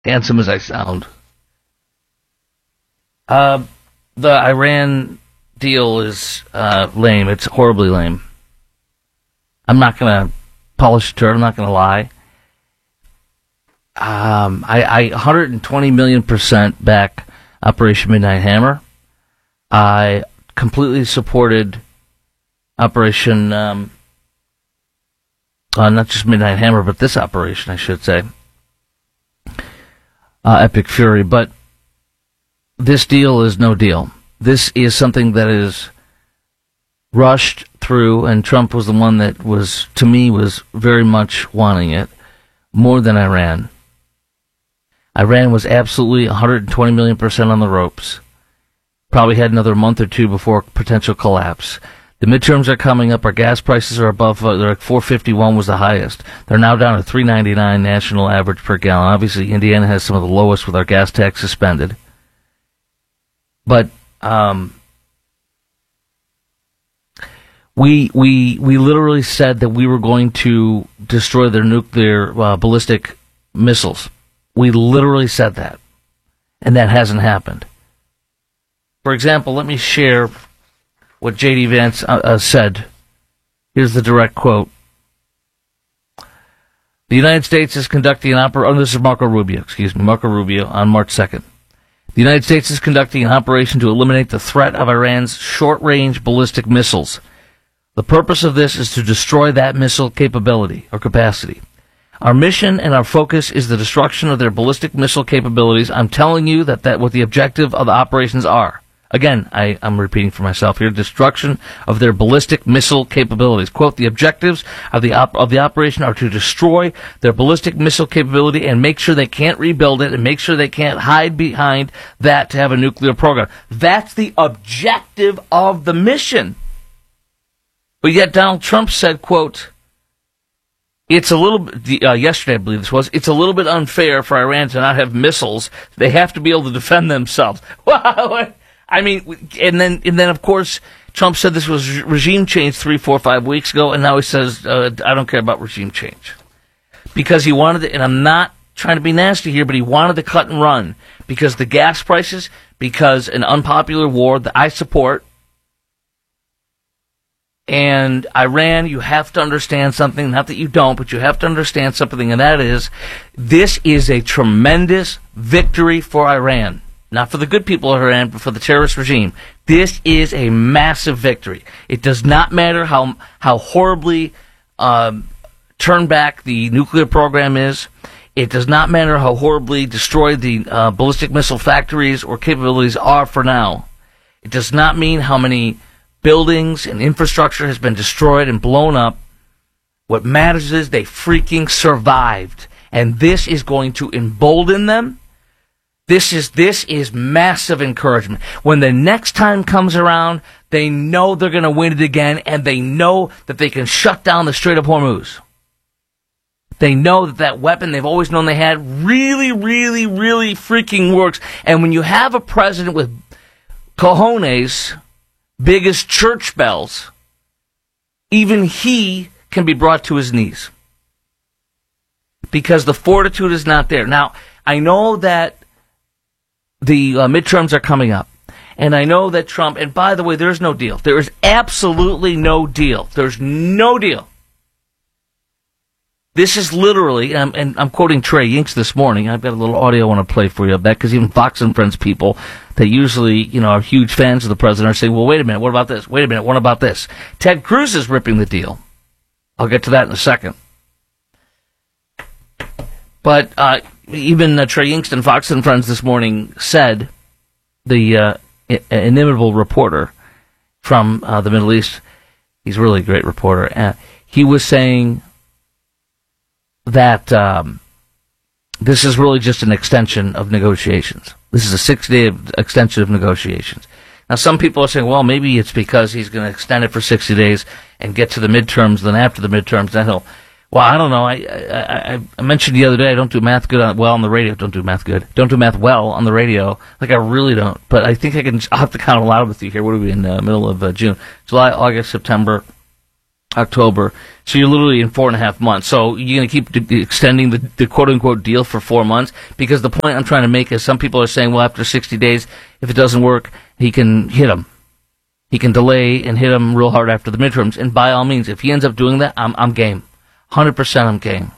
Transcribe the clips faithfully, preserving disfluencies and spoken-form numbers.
handsome as I sound. Uh, the Iran deal is uh, lame. It's horribly lame. I'm not going to polish it. I'm not going to lie. Um, I, I one hundred twenty million percent back Operation Midnight Hammer. I completely supported Operation, um, uh, not just Midnight Hammer, but this operation, I should say, uh, Epic Fury. But this deal is no deal. This is something that is rushed through, and Trump was the one that was, to me, was very much wanting it more than Iran. Iran was absolutely one hundred twenty million percent on the ropes. Probably had another month or two before potential collapse. The midterms are coming up. Our gas prices are above, uh, they're like four fifty-one was the highest. They're now down to three ninety-nine national average per gallon. Obviously, Indiana has some of the lowest with our gas tax suspended. But um, we we we literally said that we were going to destroy their nuclear uh, ballistic missiles. We literally said that, and that hasn't happened. For example, let me share what J D. Vance uh, uh, said. Here's the direct quote. The United States is conducting an operation, oh, this is Marco Rubio, excuse me, Marco Rubio on March second. The United States is conducting an operation to eliminate the threat of Iran's short-range ballistic missiles. The purpose of this is to destroy that missile capability or capacity. Our mission and our focus is the destruction of their ballistic missile capabilities. I'm telling you that that what the objective of the operations are. Again, I, I'm repeating for myself here, destruction of their ballistic missile capabilities. Quote, the objectives of the op- of the operation are to destroy their ballistic missile capability and make sure they can't rebuild it and make sure they can't hide behind that to have a nuclear program. That's the objective of the mission. But yet Donald Trump said, quote, it's a little bit, uh, yesterday I believe this was, it's a little bit unfair for Iran to not have missiles. They have to be able to defend themselves. Wow. I mean, and then, and then of course, Trump said this was regime change three, four, five weeks ago, and now he says, uh, I don't care about regime change. Because he wanted to, and I'm not trying to be nasty here, but he wanted to cut and run. Because the gas prices, because an unpopular war that I support, and Iran, you have to understand something, not that you don't, but you have to understand something, and that is, this is a tremendous victory for Iran. Not for the good people of Iran, but for the terrorist regime. This is a massive victory. It does not matter how how horribly um, turned back the nuclear program is. It does not matter how horribly destroyed the uh, ballistic missile factories or capabilities are for now. It does not mean how many buildings and infrastructure has been destroyed and blown up. What matters is they freaking survived. And this is going to embolden them. This is this is massive encouragement. When the next time comes around, they know they're going to win it again, and they know that they can shut down the Strait of Hormuz. They know that that weapon they've always known they had really, really, really freaking works. And when you have a president with cojones, big as church bells, even he can be brought to his knees. Because the fortitude is not there. Now, I know that the uh, midterms are coming up. And I know that Trump, and by the way, there's no deal. There is absolutely no deal. There's no deal. This is literally, and I'm, and I'm quoting Trey Yinks this morning. I've got a little audio I want to play for you of that, because even Fox and Friends people that usually, you know, are huge fans of the president are saying, well, wait a minute, what about this? Wait a minute, what about this? Ted Cruz is ripping the deal. I'll get to that in a second. But uh, even uh, Trey Yinks and Fox and Friends this morning said, the uh, inimitable reporter from uh, the Middle East, he's a really great reporter, uh, he was saying that um, this is really just an extension of negotiations. This is a six-day extension of negotiations. Now, some people are saying, well, maybe it's because he's going to extend it for sixty days and get to the midterms, then after the midterms, then he'll... Well, I don't know. I, I I mentioned the other day I don't do math good on, well on the radio. Don't do math good. Don't do math well on the radio. Like, I really don't. But I think I can... I'll have to count aloud with you here. What are we in the middle of uh, June? July, August, September, October. So you're literally in four and a half months. So you're going to keep d- extending the, the quote-unquote deal for four months? Because the point I'm trying to make is some people are saying, well, after sixty days, if it doesn't work, he can hit him. He can delay and hit him real hard after the midterms. And by all means, if he ends up doing that, I'm, I'm game. one hundred percent I'm game.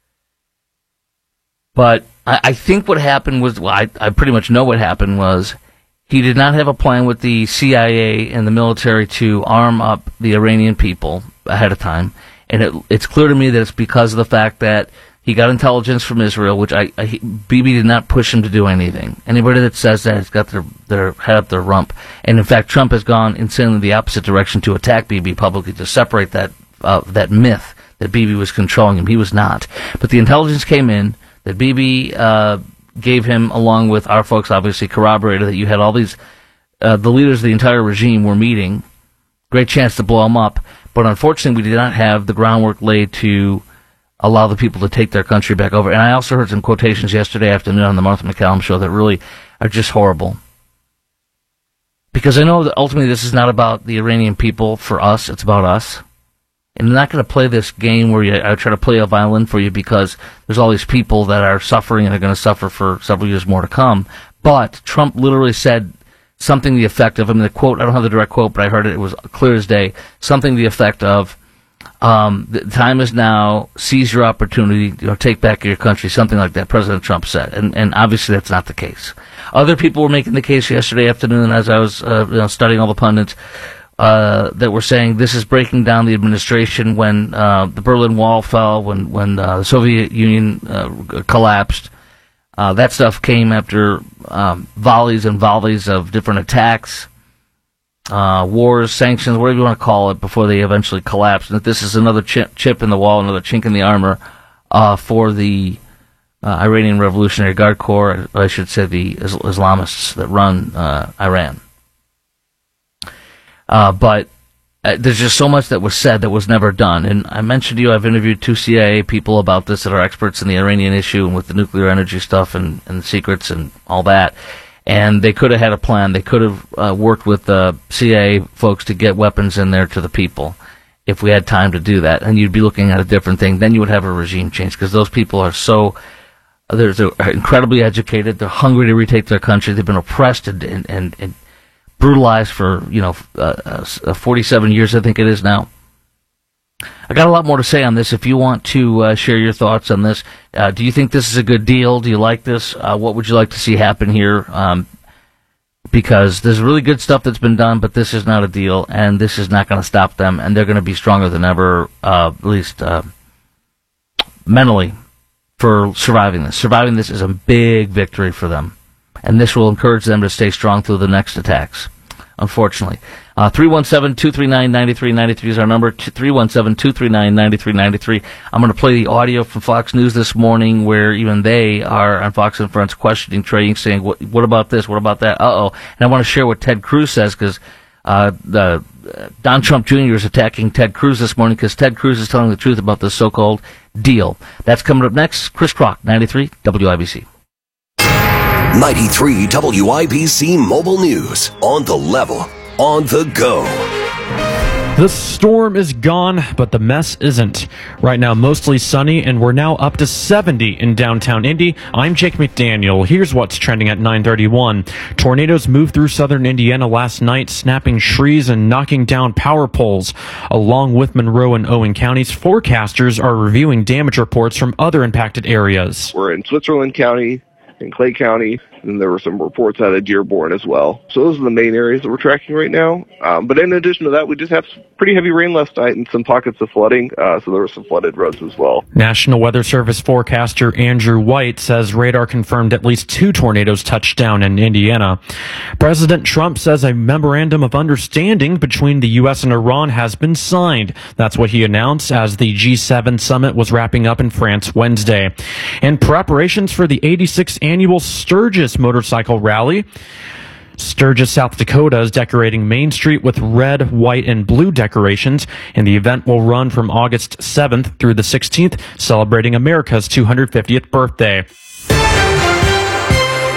But I, I think what happened was, well, I, I pretty much know what happened was, he did not have a plan with the C I A and the military to arm up the Iranian people ahead of time. And it, it's clear to me that it's because of the fact that he got intelligence from Israel, which I, I Bibi did not push him to do anything. Anybody that says that has got their, their head up their rump. And in fact, Trump has gone insanely the opposite direction to attack Bibi publicly to separate that uh, that myth that Bibi was controlling him. He was not. But the intelligence came in that Bibi uh, gave him, along with our folks, obviously corroborated that you had all these, uh, the leaders of the entire regime were meeting. Great chance to blow him up. But unfortunately, we did not have the groundwork laid to allow the people to take their country back over. And I also heard some quotations yesterday afternoon on the Martha McCallum show that really are just horrible. Because I know that ultimately this is not about the Iranian people for us, it's about us. And I'm not going to play this game where you, I try to play a violin for you because there's all these people that are suffering and are going to suffer for several years more to come. But Trump literally said something to the effect of, I mean, the quote, I don't have the direct quote, but I heard it, it was clear as day, something to the effect of, um, the time is now, seize your opportunity, you know, take back your country, something like that, President Trump said. And, and obviously that's not the case. Other people were making the case yesterday afternoon as I was uh, you know, studying all the pundits, Uh, that were saying this is breaking down the administration when uh, the Berlin Wall fell, when when uh, the Soviet Union uh, collapsed. Uh, that stuff came after um, volleys and volleys of different attacks, uh, wars, sanctions, whatever you want to call it, before they eventually collapsed. And that this is another chip, chip in the wall, another chink in the armor uh, for the uh, Iranian Revolutionary Guard Corps, I should say the Islamists that run uh, Iran. Uh, but uh, there's just so much that was said that was never done. And I mentioned to you, I've interviewed two C I A people about this that are experts in the Iranian issue and with the nuclear energy stuff and, and the secrets and all that. And they could have had a plan. They could have uh, worked with the uh, C I A folks to get weapons in there to the people if we had time to do that. And you'd be looking at a different thing. Then you would have a regime change because those people are so, they're, they're incredibly educated. They're hungry to retake their country. They've been oppressed and, and, and, and brutalized for, you know, uh, uh, forty-seven years, I think it is now. I got a lot more to say on this. If you want to uh, share your thoughts on this, uh, do you think this is a good deal? Do you like this? Uh, what would you like to see happen here? Um, because there's really good stuff that's been done, but this is not a deal, and this is not going to stop them, and they're going to be stronger than ever, uh, at least uh, mentally, for surviving this. Surviving this is a big victory for them. And this will encourage them to stay strong through the next attacks, unfortunately. Uh, three one seven, two three nine, nine three nine three is our number, three one seven, two three nine, nine three nine three. I'm going to play the audio from Fox News this morning where even they are on Fox and Friends questioning trading, saying, what, what about this, what about that, uh-oh. And I want to share what Ted Cruz says because uh, the, uh, Don Trump Junior is attacking Ted Cruz this morning because Ted Cruz is telling the truth about this so-called deal. That's coming up next. Chris Crock, ninety-three W I B C. ninety-three W I B C Mobile News. On the level, on the go. The storm is gone, but the mess isn't. Right now, mostly sunny, and we're now up to seventy in downtown Indy. I'm Jake McDaniel. Here's what's trending at nine thirty-one. Tornadoes moved through southern Indiana last night, snapping trees and knocking down power poles. Along with Monroe and Owen counties, forecasters are reviewing damage reports from other impacted areas. We're in Switzerland County, in Clay County, and there were some reports out of Dearborn as well. So those are the main areas that we're tracking right now. Um, but in addition to that, we just have pretty heavy rain last night and some pockets of flooding, uh, so there were some flooded roads as well. National Weather Service forecaster Andrew White says radar confirmed at least two tornadoes touched down in Indiana. President Trump says a memorandum of understanding between the U S and Iran has been signed. That's what he announced as the G seven summit was wrapping up in France Wednesday. And preparations for the eighty-sixth annual Sturgis motorcycle rally. Sturgis, South Dakota is decorating Main Street with red, white, and blue decorations, and the event will run from August seventh through the sixteenth, celebrating America's two hundred fiftieth birthday.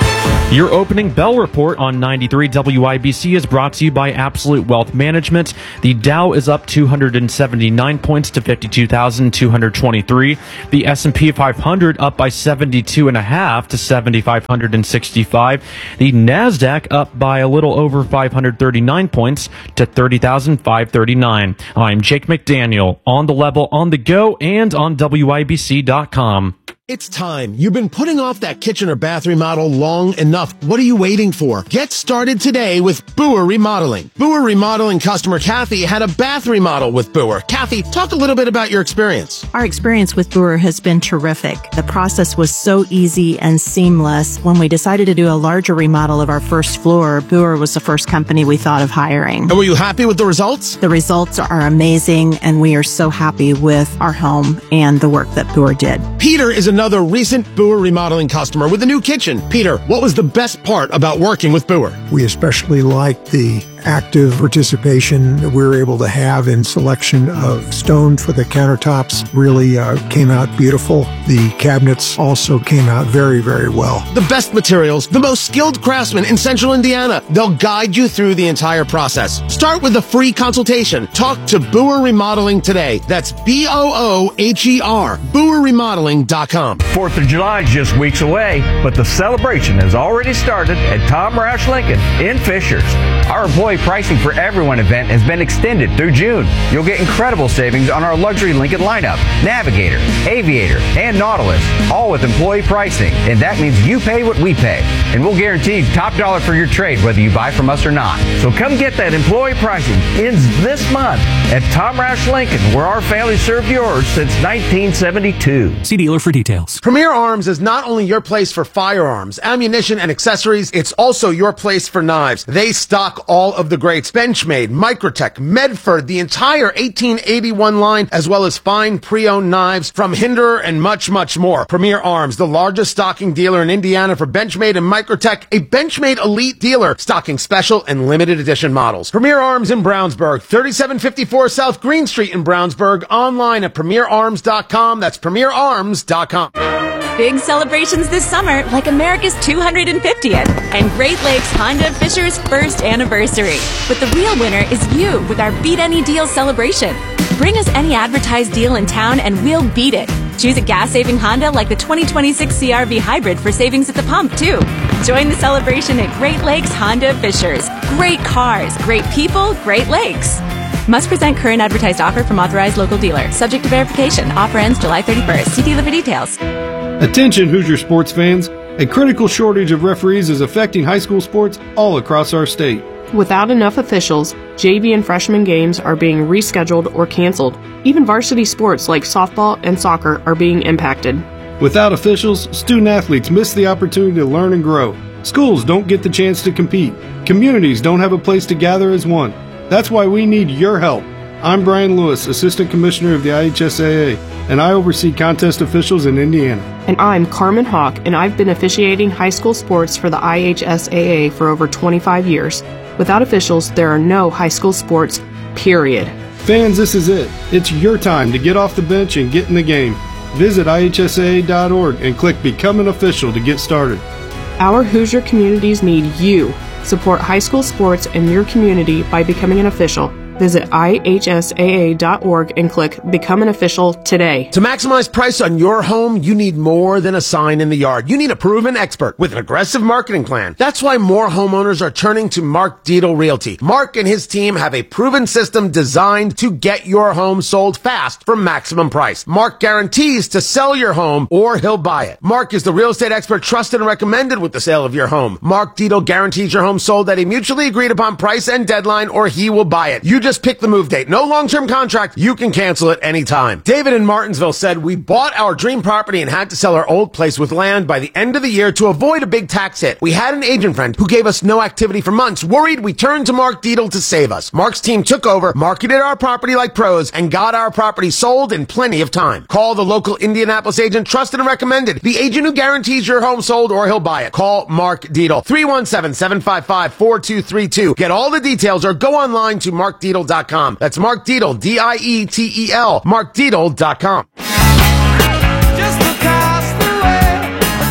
Your opening bell report on ninety-three W I B C is brought to you by Absolute Wealth Management. The Dow is up two hundred seventy-nine points to fifty-two thousand two hundred twenty-three. The S and P five hundred up by seventy-two and a half to seven thousand five hundred sixty-five. The Nasdaq up by a little over five hundred thirty-nine points to thirty thousand five hundred thirty-nine. I'm Jake McDaniel, on the level, on the go, and on W I B C dot com. It's time. You've been putting off that kitchen or bath remodel long enough. What are you waiting for? Get started today with Boer Remodeling. Boer Remodeling customer Kathy had a bath remodel with Boer. Kathy, talk a little bit about your experience. Our experience with Boer has been terrific. The process was so easy and seamless. When we decided to do a larger remodel of our first floor, Boer was the first company we thought of hiring. And were you happy with the results? The results are amazing, and we are so happy with our home and the work that Boer did. Peter is another recent Boer Remodeling customer with a new kitchen. Peter, what was the best part about working with Boer? We especially liked the active participation that we were able to have in selection of stone for the countertops. Really uh, came out beautiful. The cabinets also came out very, very well. The best materials, the most skilled craftsmen in Central Indiana. They'll guide you through the entire process. Start with a free consultation. Talk to Boer Remodeling today. That's B O O H E R, Boer Remodeling dot com. fourth of July is just weeks away, but the celebration has already started at Tom Roush Lincoln in Fishers. Our employee pricing for everyone event has been extended through June. You'll get incredible savings on our luxury Lincoln lineup, Navigator, Aviator, and Nautilus, all with employee pricing. And that means you pay what we pay. And we'll guarantee top dollar for your trade, whether you buy from us or not. So come get that employee pricing. Ends this month at Tom Roush Lincoln, where our family served yours since nineteen seventy-two. See dealer for details. Premier Arms is not only your place for firearms, ammunition, and accessories, it's also your place for knives. They stock all of the greats: Benchmade, Microtech, Medford, the entire eighteen eighty-one line, as well as fine pre-owned knives from Hinderer and much, much more. Premier Arms, the largest stocking dealer in Indiana for Benchmade and Microtech, a Benchmade elite dealer stocking special and limited edition models. Premier Arms in Brownsburg, thirty-seven fifty-four South Green Street in Brownsburg, online at premier arms dot com. That's premier arms dot com. Big celebrations this summer, like America's two hundred fiftieth and Great Lakes Honda Fishers' first anniversary. But the real winner is you with our Beat Any Deal celebration. Bring us any advertised deal in town and we'll beat it. Choose a gas-saving Honda like the twenty twenty-six C R V Hybrid for savings at the pump, too. Join the celebration at Great Lakes Honda Fishers. Great cars, great people, Great Lakes. Must present current advertised offer from authorized local dealer. Subject to verification. Offer ends July thirty-first. See dealer for details. Attention Hoosier sports fans. A critical shortage of referees is affecting high school sports all across our state. Without enough officials, J V and freshman games are being rescheduled or canceled. Even varsity sports like softball and soccer are being impacted. Without officials, student athletes miss the opportunity to learn and grow. Schools don't get the chance to compete. Communities don't have a place to gather as one. That's why we need your help. I'm Brian Lewis, Assistant Commissioner of the I H S A A, and I oversee contest officials in Indiana. And I'm Carmen Hawk, and I've been officiating high school sports for the I H S A A for over twenty-five years. Without officials, there are no high school sports, period. Fans, this is it. It's your time to get off the bench and get in the game. Visit I H S A A dot org and click Become an Official to get started. Our Hoosier communities need you. Support high school sports in your community by becoming an official. Visit I H S A A dot org and click Become an Official today. To maximize price on your home, you need more than a sign in the yard. You need a proven expert with an aggressive marketing plan. That's why more homeowners are turning to Mark Dietel Realty. Mark and his team have a proven system designed to get your home sold fast for maximum price. Mark guarantees to sell your home or he'll buy it. Mark is the real estate expert trusted and recommended with the sale of your home. Mark Dietel guarantees your home sold at a mutually agreed upon price and deadline or he will buy it. You just pick the move date. No long-term contract. You can cancel it anytime. David in Martinsville said, we bought our dream property and had to sell our old place with land by the end of the year to avoid a big tax hit. We had an agent friend who gave us no activity for months. Worried, we turned to Mark Dietel to save us. Mark's team took over, marketed our property like pros, and got our property sold in plenty of time. Call the local Indianapolis agent, trusted and recommended. The agent who guarantees your home sold or he'll buy it. Call Mark Dietel. three one seven, seven five five, four two three two. Get all the details or go online to mark dietel dot com. That's Mark Dietel, D I E T E L, mark dietel dot com.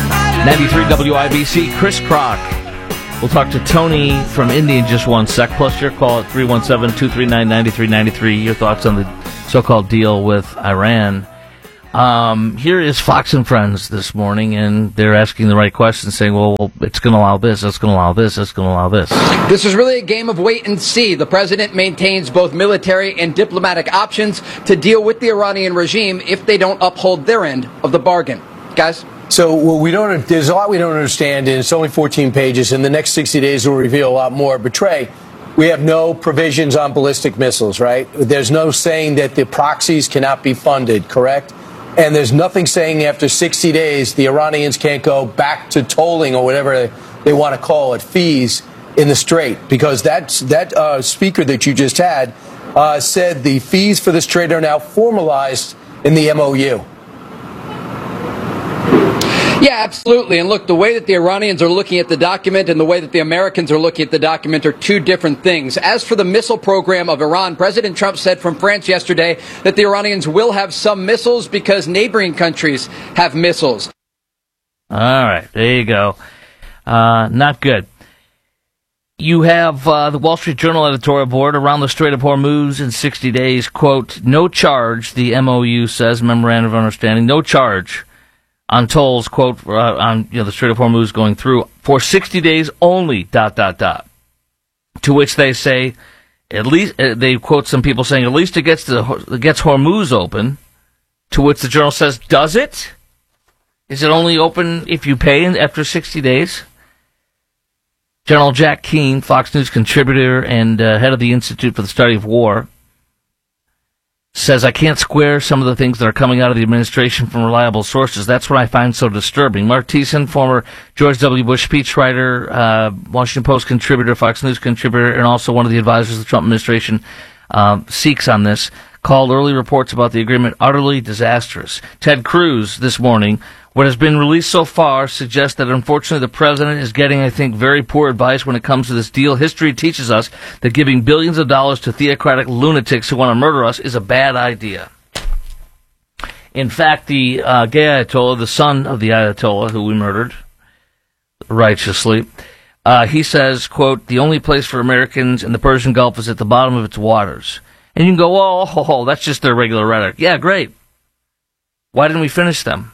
ninety-three W I B C, Chris Crock. We'll talk to Tony from Indy in just one sec, plus your call at three one seven, two three nine, nine three nine three. Your thoughts on the so-called deal with Iran. Um, here is Fox and Friends this morning, and they're asking the right questions, saying, well, it's going to allow this, it's going to allow this, it's going to allow this. This is really a game of wait and see. The president maintains both military and diplomatic options to deal with the Iranian regime if they don't uphold their end of the bargain. Guys? So well, we don't. There's a lot we don't understand, and it's only fourteen pages. In the next sixty days, will reveal a lot more. But Trey, we have no provisions on ballistic missiles, right? There's no saying that the proxies cannot be funded, correct? And there's nothing saying after sixty days the Iranians can't go back to tolling or whatever they want to call it, fees in the Strait, because that's, that uh, speaker that you just had uh, said the fees for the Strait are now formalized in the M O U. Yeah, absolutely. And look, the way that the Iranians are looking at the document and the way that the Americans are looking at the document are two different things. As for the missile program of Iran, President Trump said from France yesterday that the Iranians will have some missiles because neighboring countries have missiles. All right, there you go. Uh, not good. You have uh, the Wall Street Journal editorial board around the Strait of Hormuz in sixty days. Quote, no charge, the M O U says, Memorandum of Understanding, no charge on tolls, quote, uh, on you know the Strait of Hormuz going through for sixty days only, dot, dot, dot. To which they say, at least, uh, they quote some people saying, at least it gets, to, it gets Hormuz open. To which the journal says, does it? Is it only open if you pay after sixty days? General Jack Keane, Fox News contributor and uh, head of the Institute for the Study of War, says, I can't square some of the things that are coming out of the administration from reliable sources. That's what I find so disturbing. Mark Thiessen, former George W. Bush speechwriter, uh, Washington Post contributor, Fox News contributor, and also one of the advisors of the Trump administration, uh, seeks on this, called early reports about the agreement utterly disastrous. Ted Cruz this morning, what has been released so far suggests that unfortunately the president is getting, I think, very poor advice when it comes to this deal. History teaches us that giving billions of dollars to theocratic lunatics who want to murder us is a bad idea. In fact, the uh, gay Ayatollah, the son of the Ayatollah who we murdered righteously, uh, he says, quote, the only place for Americans in the Persian Gulf is at the bottom of its waters. And you can go, oh, oh, oh, that's just their regular rhetoric. Yeah, great. Why didn't we finish them?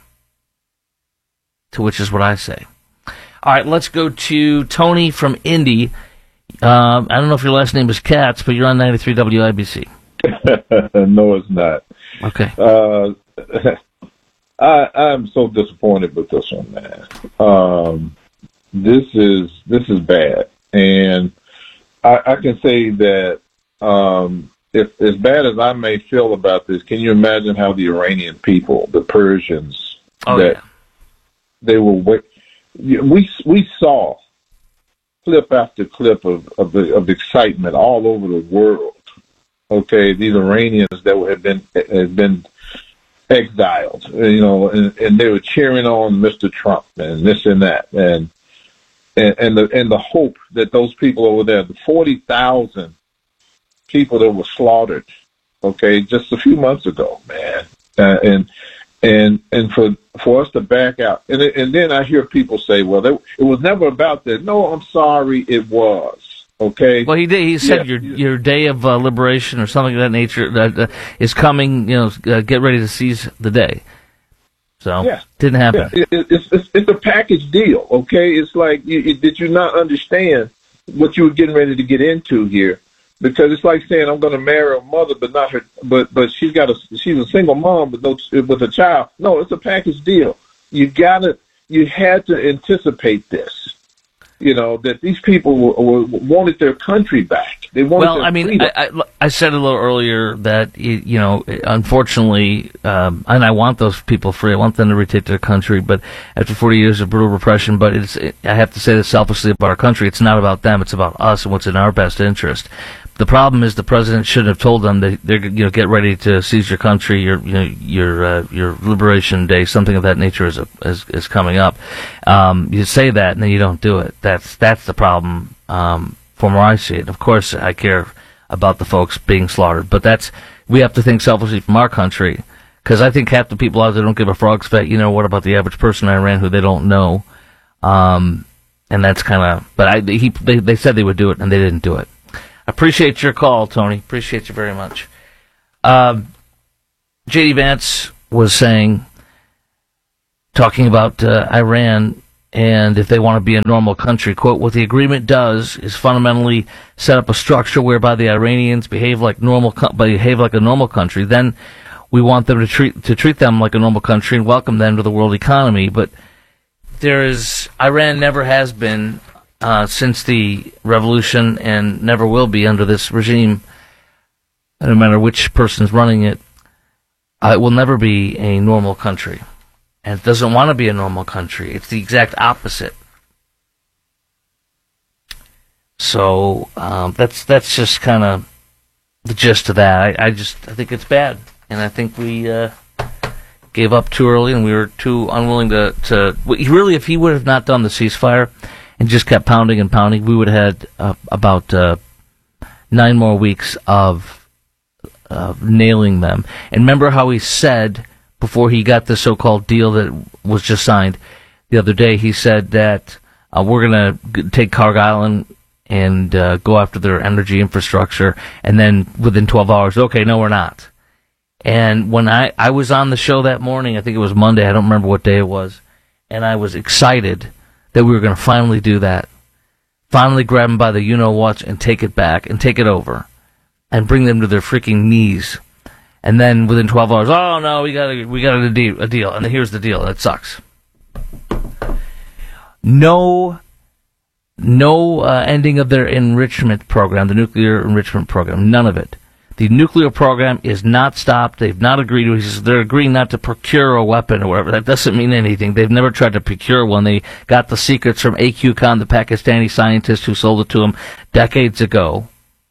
To which is what I say. All right, let's go to Tony from Indy. Um, I don't know if your last name is Katz, but you're on ninety-three W I B C. No, it's not. Okay. Uh, I, I'm so disappointed with this one, man. Um, this is this is bad, and I, I can say that um, if as bad as I may feel about this, can you imagine how the Iranian people, the Persians, oh, that yeah. they were we we saw clip after clip of of the of excitement all over the world. Okay, these Iranians that had been had been exiled, you know, and, and they were cheering on Mister Trump and this and that, and and and the and the hope that those people over there, the forty thousand people that were slaughtered, okay, just a few months ago, man, uh, and and and for for us to back out, and and then I hear people say, well, they, it was never about that. No, I'm sorry, it was. Okay. Well, he did. He said yeah. your your day of uh, liberation or something of that nature that uh, is coming. You know, uh, get ready to seize the day. So yeah. didn't happen. Yeah. It, it's, it's it's a package deal. Okay, it's like you, you, did you not understand what you were getting ready to get into here? Because it's like saying I'm going to marry a mother, but not her. But but she's got a she's a single mom, but no with a child. No, it's a package deal. You gotta you had to anticipate this. You know, that these people were, were, wanted their country back. They wanted well, their I mean, freedom. I, I, I said a little earlier that, you know, unfortunately, um, and I want those people free. I want them to retake their country. But after forty years of brutal repression, but it's, it, I have to say this selfishly about our country. It's not about them. It's about us and what's in our best interest. The problem is the president shouldn't have told them that they're, you know, get ready to seize your country, your, you know, your, uh, your liberation day, something of that nature is, a, is, is coming up. Um, you say that and then you don't do it. That's, that's the problem, um, from where I see it. Of course, I care about the folks being slaughtered, but that's, we have to think selfishly from our country. Cause I think half the people out there don't give a frog's fat, you know, what about the average person in Iran who they don't know? Um, and that's kind of, but I, he, they, they said they would do it, and they didn't do it. I appreciate your call, Tony. Appreciate you very much. Um, J D Vance was saying, talking about uh, Iran, and if they want to be a normal country, quote, what the agreement does is fundamentally set up a structure whereby the Iranians behave like normal, behave like a normal country. Then we want them to treat to treat them like a normal country and welcome them to the world economy. But there is Iran never has been uh, since the revolution, and never will be under this regime. No matter which person's running it, uh, it will never be a normal country. And it doesn't want to be a normal country. It's the exact opposite. So um, that's that's just kind of the gist of that. I, I just I think it's bad, and I think we uh, gave up too early, and we were too unwilling to to. Really, if he would have not done the ceasefire and just kept pounding and pounding, we would have had uh, about uh, nine more weeks of uh, nailing them. And remember how he said, before he got the so-called deal that was just signed the other day, he said that uh, we're going to take Carg Island and uh, go after their energy infrastructure, and then within twelve hours, okay, no, we're not. And when I, I was on the show that morning, I think it was Monday, I don't remember what day it was, and I was excited that we were going to finally do that. Finally grab them by the you-know-what and take it back and take it over and bring them to their freaking knees. And then within twelve hours, oh no, we got a, we got a deal, a deal. And here's the deal. That sucks. No, no uh, ending of their enrichment program, the nuclear enrichment program. None of it. The nuclear program is not stopped. They've not agreed to it. They're agreeing not to procure a weapon or whatever. That doesn't mean anything. They've never tried to procure one. They got the secrets from A Q Khan, the Pakistani scientist who sold it to them decades ago.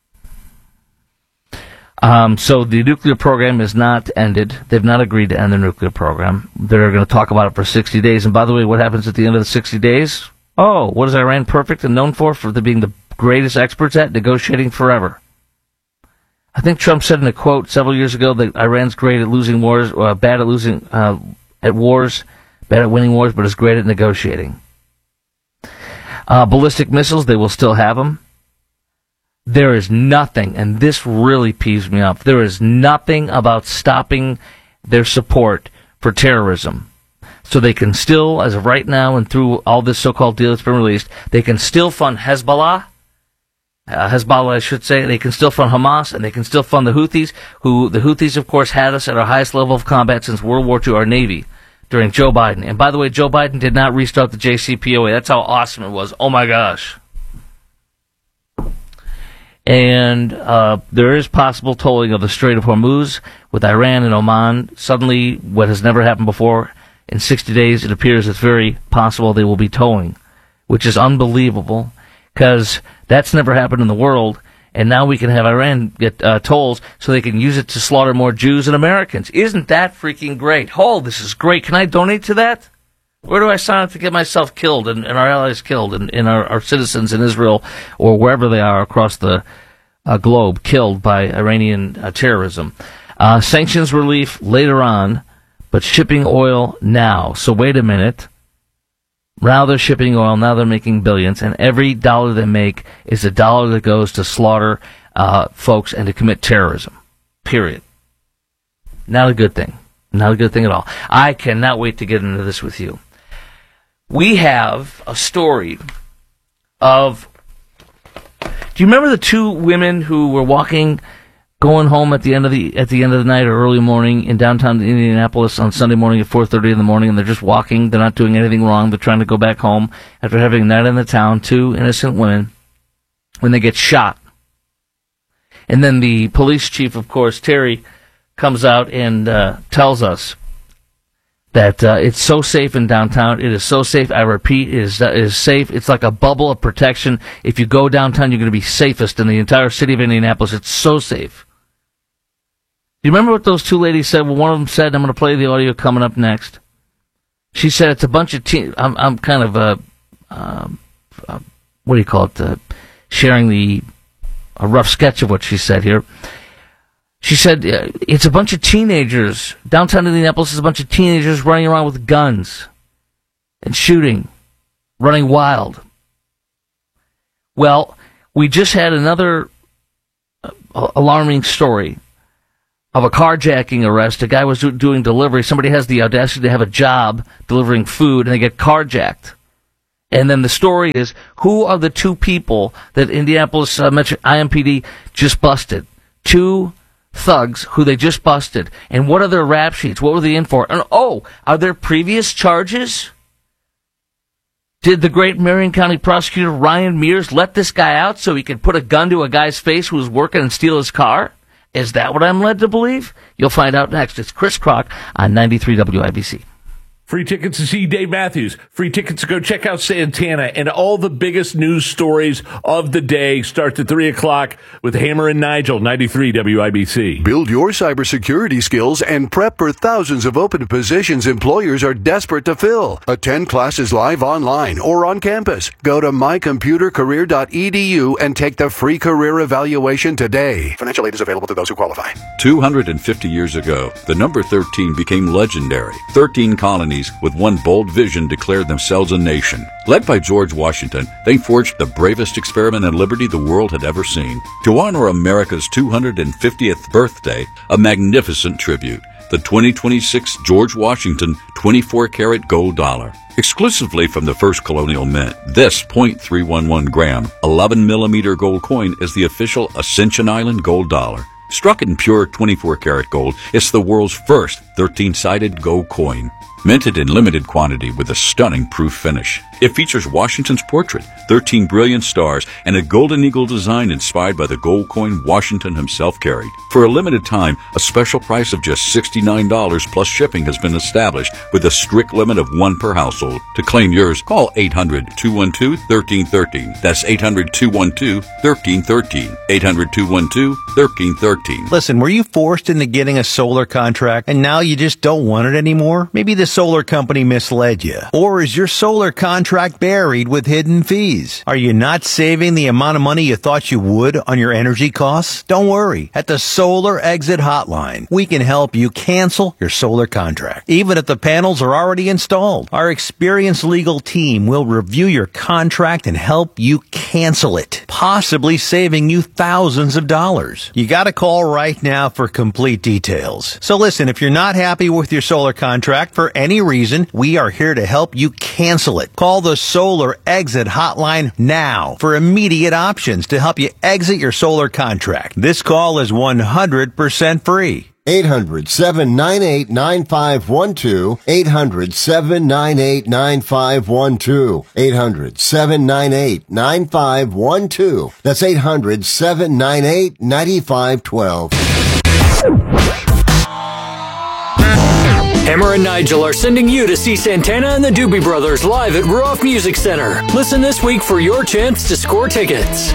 Um, so the nuclear program is not ended. They've not agreed to end the nuclear program. They're going to talk about it for sixty days. And by the way, what happens at the end of the sixty days? Oh, what is Iran perfect and known for? For the, being the greatest experts at negotiating forever. I think Trump said in a quote several years ago that Iran's great at losing wars, uh, bad at losing uh, at wars, bad at winning wars, but is great at negotiating. Uh, ballistic missiles, they will still have them. There is nothing, and this really peeves me off, there is nothing about stopping their support for terrorism. So they can still, as of right now and through all this so-called deal that's been released, they can still fund Hezbollah, uh, Hezbollah I should say, they can still fund Hamas, and they can still fund the Houthis, who, the Houthis of course had us at our highest level of combat since World War Two, our Navy, during Joe Biden. And by the way, Joe Biden did not restart the J C P O A, that's how awesome it was, oh my gosh. And uh, there is possible tolling of the Strait of Hormuz with Iran and Oman. Suddenly, what has never happened before, in sixty days, it appears it's very possible they will be tolling, which is unbelievable, because that's never happened in the world, and now we can have Iran get uh, tolls so they can use it to slaughter more Jews and Americans. Isn't that freaking great? Oh, this is great. Can I donate to that? Where do I sign up to get myself killed and, and our allies killed and, and our, our citizens in Israel or wherever they are across the uh, globe killed by Iranian uh, terrorism? Uh, sanctions relief later on, but shipping oil now. So wait a minute. Now they're shipping oil, now they're making billions, and every dollar they make is a dollar that goes to slaughter uh, folks and to commit terrorism. Period. Not a good thing. Not a good thing at all. I cannot wait to get into this with you. We have a story of... Do you remember the two women who were walking, going home at the end of the at the end of the night or early morning in downtown Indianapolis on Sunday morning at four thirty in the morning, and they're just walking, they're not doing anything wrong, they're trying to go back home after having a night in the town, two innocent women, when they get shot. And then the police chief, of course, Terry, comes out and uh, tells us that uh, it's so safe in downtown. It is so safe. I repeat, it is, uh, it is safe. It's like a bubble of protection. If you go downtown, you're going to be safest in the entire city of Indianapolis. It's so safe. Do you remember what those two ladies said? Well, one of them said, I'm going to play the audio coming up next. She said it's a bunch of teen... I'm, I'm kind of, uh, uh, uh, what do you call it, uh, sharing the a rough sketch of what she said here. She said uh, it's a bunch of teenagers. Downtown Indianapolis is a bunch of teenagers running around with guns and shooting running wild. Well, we just had another uh, alarming story of a carjacking arrest. A guy was do- doing delivery. Somebody has the audacity to have a job delivering food, and they get carjacked. And then the story is, who are the two people that Indianapolis uh, Metro I M P D just busted? Two thugs who they just busted. And what are their rap sheets? What were they in for? And oh, are there previous charges? Did the great Marion County prosecutor Ryan Mears let this guy out so he could put a gun to a guy's face who was working and steal his car? Is that what I'm led to believe? You'll find out next. It's Chris Crock on ninety-three W I B C. Free tickets to see Dave Matthews. Free tickets to go check out Santana. And all the biggest news stories of the day starts at three o'clock with Hammer and Nigel, ninety-three W I B C. Build your cybersecurity skills and prep for thousands of open positions employers are desperate to fill. Attend classes live online or on campus. Go to my computer career dot e d u and take the free career evaluation today. Financial aid is available to those who qualify. two hundred fifty years ago, the number thirteen became legendary. thirteen colonies with one bold vision declared themselves a nation. Led by George Washington, they forged the bravest experiment in liberty the world had ever seen. To honor America's two hundred fiftieth birthday, a magnificent tribute, the twenty twenty-six George Washington twenty-four karat gold dollar. Exclusively from the first colonial mint, this zero point three one one gram, eleven millimeter gold coin is the official Ascension Island gold dollar. Struck in pure twenty-four karat gold, it's the world's first thirteen-sided gold coin. Minted in limited quantity with a stunning proof finish. It features Washington's portrait, thirteen brilliant stars, and a golden eagle design inspired by the gold coin Washington himself carried. For a limited time, a special price of just sixty-nine dollars plus shipping has been established with a strict limit of one per household. To claim yours, call eight hundred, two one two, one three one three. That's eight hundred, two one two, one three one three. eight hundred, two one two, one three one three. Listen, were you forced into getting a solar contract and now you just don't want it anymore? Maybe the solar company misled you. Or is your solar contract buried with hidden fees? Are you not saving the amount of money you thought you would on your energy costs? Don't worry. At the Solar Exit Hotline, we can help you cancel your solar contract, even if the panels are already installed. Our experienced legal team will review your contract and help you cancel it, possibly saving you thousands of dollars. You gotta call right now for complete details. So listen, if you're not happy with your solar contract for any reason, we are here to help you cancel it. Call the Solar Exit Hotline now for immediate options to help you exit your solar contract. This call is one hundred percent free. eight hundred, seven nine eight, nine five one two. eight hundred, seven nine eight, nine five one two. eight hundred, seven nine eight, nine five one two. That's eight hundred, seven nine eight, nine five one two. Hammer and Nigel are sending you to see Santana and the Doobie Brothers live at Ruoff Music Center. Listen this week for your chance to score tickets.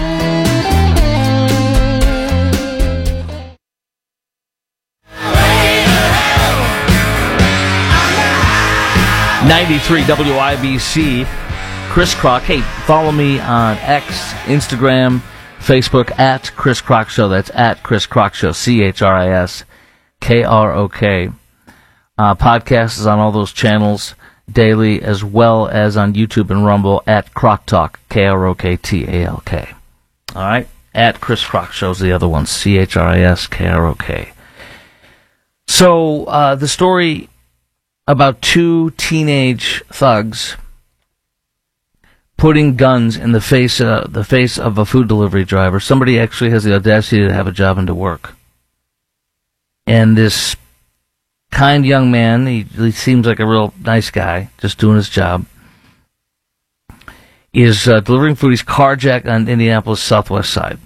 ninety-three W I B C, Chris Crock. Hey, follow me on X, Instagram, Facebook, at Chris Crock Show. That's at Chris Crock Show, C H R I S K R O K. Uh, podcast is on all those channels daily, as well as on YouTube and Rumble at Crock Talk, K R O K T A L K. All right? At Chris Crock Show's the other one, C H R I S K R O K. So, uh, the story about two teenage thugs putting guns in the face, uh, the face of a food delivery driver. Somebody actually has the audacity to have a job and to work. And this kind young man, he, he seems like a real nice guy, just doing his job, is uh, delivering food. He's carjacked on Indianapolis southwest side.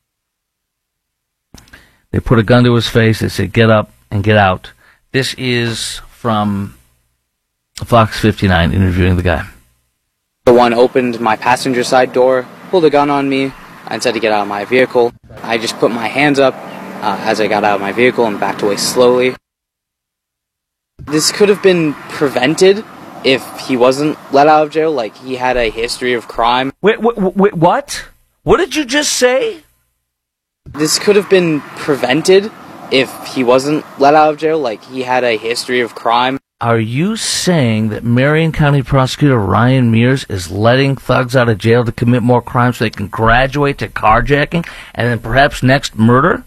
They put a gun to his face. They say, get up and get out. This is from Fox fifty-nine interviewing the guy. The one opened my passenger side door, pulled a gun on me, and said to get out of my vehicle. I just put my hands up uh, as I got out of my vehicle and backed away slowly. This could have been prevented if he wasn't let out of jail, like he had a history of crime. Wait, wait, wait, what? What did you just say? This could have been prevented if he wasn't let out of jail, like he had a history of crime. Are you saying that Marion County Prosecutor Ryan Mears is letting thugs out of jail to commit more crimes so they can graduate to carjacking and then perhaps next murder?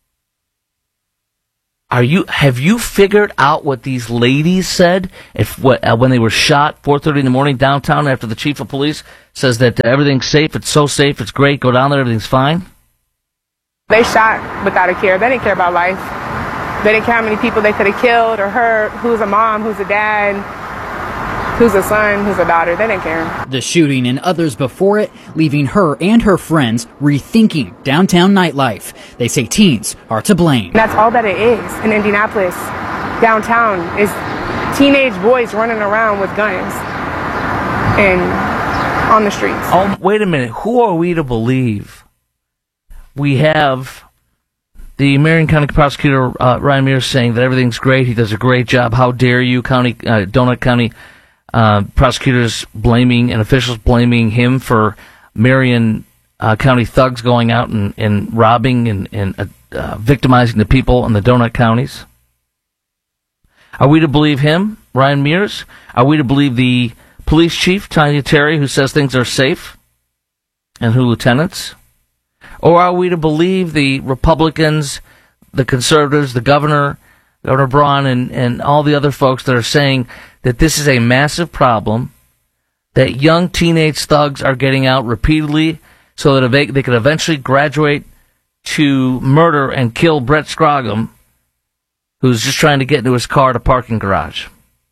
Are you have you figured out what these ladies said if what uh, when they were shot four thirty in the morning downtown after the chief of police says that uh, everything's safe, it's so safe, it's great, go down there, everything's fine? They shot without a care. They didn't care about life. They didn't care how many people they could have killed or hurt, who's a mom, who's a dad, who's a son, who's a daughter. They didn't care. The shooting and others before it, leaving her and her friends rethinking downtown nightlife. They say teens are to blame. That's all that it is in Indianapolis. Downtown is teenage boys running around with guns and on the streets. Oh, wait a minute. Who are we to believe? We have the Marion County Prosecutor uh, Ryan Mears saying that everything's great. He does a great job. How dare you, County uh, Donut County uh, prosecutors blaming and officials blaming him for Marion uh, County thugs going out and, and robbing and, and uh, uh, victimizing the people in the Donut counties? Are we to believe him, Ryan Mears? Are we to believe the police chief, Tanya Terry, who says things are safe, and her lieutenants? Or are we to believe the Republicans, the conservatives, the governor, Governor Braun, and, and all the other folks that are saying that this is a massive problem, that young teenage thugs are getting out repeatedly so that they, they could eventually graduate to murder and kill Brett Scroggum, who's just trying to get into his car at a parking garage?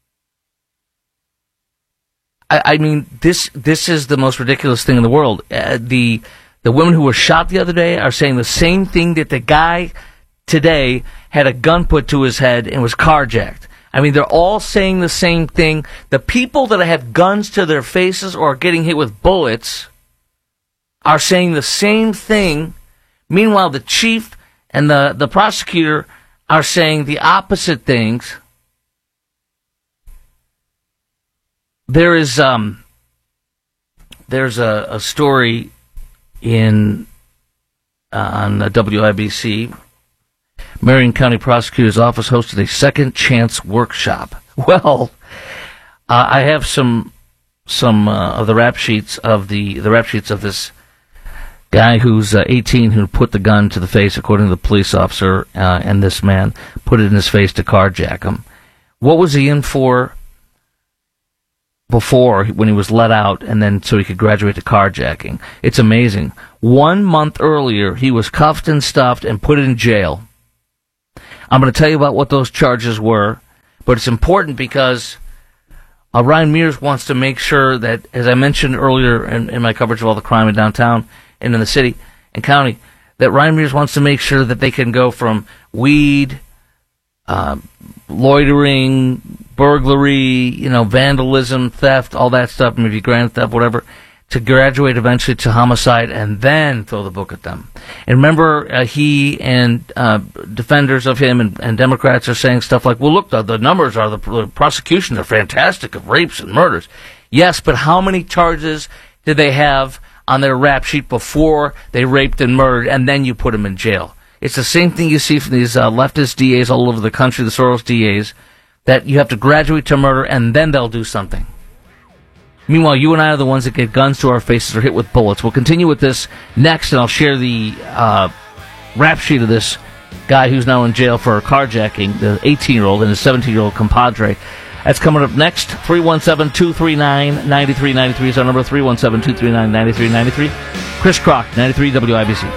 I, I mean, this this is the most ridiculous thing in the world. Uh, the The women who were shot the other day are saying the same thing that the guy today had a gun put to his head and was carjacked. I mean, they're all saying the same thing. The people that have guns to their faces or are getting hit with bullets are saying the same thing. Meanwhile, the chief and the, the prosecutor are saying the opposite things. There is um, there's a, a story in uh, on the W I B C. Marion County Prosecutor's Office hosted a second chance workshop. Well, uh, I have some some uh, of the rap sheets of the the rap sheets of this guy who's uh, eighteen who put the gun to the face, according to the police officer, uh, and this man put it in his face to carjack him. What was he in for before, when he was let out, and then so he could graduate to carjacking? It's amazing. One month earlier, he was cuffed and stuffed and put in jail. I'm going to tell you about what those charges were, but it's important because uh, Ryan Mears wants to make sure that, as I mentioned earlier in, in my coverage of all the crime in downtown and in the city and county, that Ryan Mears wants to make sure that they can go from weed, uh, loitering, burglary, you know, vandalism, theft, all that stuff, maybe grand theft, whatever, to graduate eventually to homicide and then throw the book at them. And remember, uh, he and uh, defenders of him and, and Democrats are saying stuff like, well, look, the, the numbers are, the, the prosecutions are fantastic of rapes and murders. Yes, but how many charges did they have on their rap sheet before they raped and murdered, and then you put them in jail? It's the same thing you see from these uh, leftist D As all over the country, the Soros D As, that you have to graduate to murder and then they'll do something. Meanwhile, you and I are the ones that get guns to our faces or hit with bullets. We'll continue with this next, and I'll share the uh, rap sheet of this guy who's now in jail for carjacking the eighteen-year-old and his seventeen-year-old compadre. That's coming up next. three one seven, two three nine, nine three nine three is our number, three one seven, two three nine, nine three nine three. Chris Crock, ninety-three W I B C.